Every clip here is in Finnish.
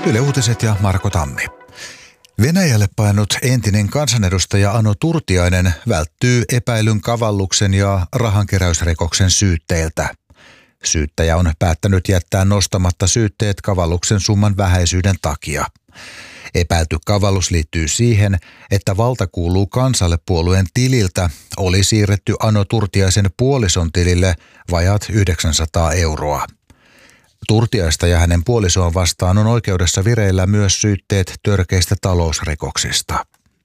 Yle Uutiset ja Marko Tammi. Venäjälle painut entinen kansanedustaja Ano Turtiainen välttyy epäilyn kavalluksen ja rahankeräysrikoksen syytteiltä. Syyttäjä on päättänyt jättää nostamatta syytteet kavalluksen summan vähäisyyden takia. Epäilty kavallus liittyy siihen, että valta kuuluu kansalle -puolueen tililtä oli siirretty Ano Turtiaisen puolison tilille vajaat 900 euroa. Turtiaista ja hänen puolisoon vastaan on oikeudessa vireillä myös syytteet törkeistä talousrikoksista.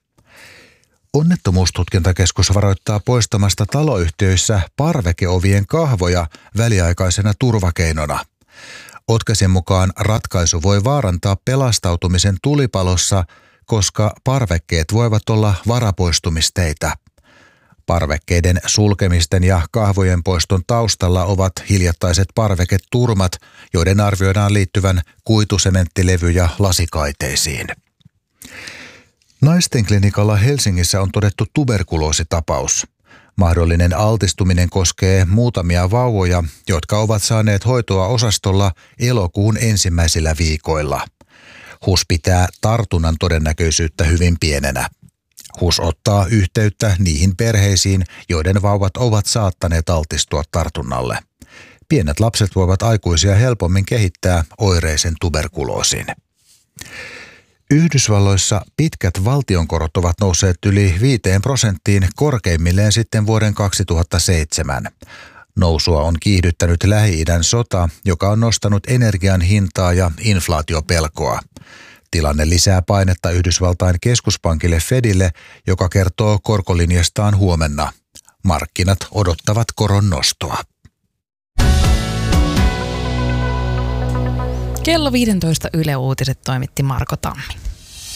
Onnettomuustutkintakeskus varoittaa poistamasta taloyhtiöissä parvekeovien kahvoja väliaikaisena turvakeinona. Otkasin mukaan ratkaisu voi vaarantaa pelastautumisen tulipalossa, koska parvekkeet voivat olla varapoistumisteitä. Parvekkeiden sulkemisten ja kahvojen poiston taustalla ovat hiljattaiset parveketurmat, joiden arvioidaan liittyvän kuitusementtilevy- ja lasikaiteisiin. Naisten klinikalla Helsingissä on todettu tuberkuloositapaus. Mahdollinen altistuminen koskee muutamia vauvoja, jotka ovat saaneet hoitoa osastolla elokuun ensimmäisillä viikoilla. HUS pitää tartunnan todennäköisyyttä hyvin pienenä. HUS ottaa yhteyttä niihin perheisiin, joiden vauvat ovat saattaneet altistua tartunnalle. Pienet lapset voivat aikuisia helpommin kehittää oireisen tuberkuloosin. Yhdysvalloissa pitkät valtionkorot ovat nousseet yli 5% korkeimmilleen sitten vuoden 2007. Nousua on kiihdyttänyt Lähi-idän sota, joka on nostanut energian hintaa ja inflaatiopelkoa. Tilanne lisää painetta Yhdysvaltain keskuspankille Fedille, joka kertoo korkolinjastaan huomenna. Markkinat odottavat koron nostoa. Kello 15 Yle Uutiset toimitti Marko Tammi.